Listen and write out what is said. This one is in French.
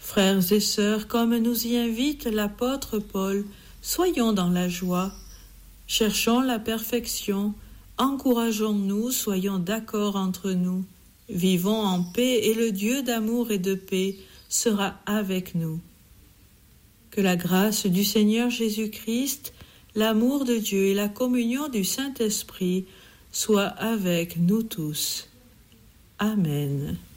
Frères et sœurs, comme nous y invite l'apôtre Paul, soyons dans la joie, cherchons la perfection, encourageons-nous, soyons d'accord entre nous, vivons en paix et le Dieu d'amour et de paix sera avec nous. Que la grâce du Seigneur Jésus-Christ, l'amour de Dieu et la communion du Saint-Esprit soient avec nous tous. Amen.